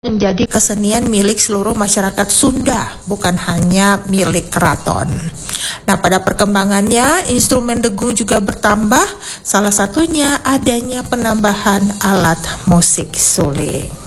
menjadi kesenian milik seluruh masyarakat Sunda, bukan hanya milik keraton. Nah, pada perkembangannya, instrumen degung juga bertambah, salah satunya adanya penambahan alat musik suling.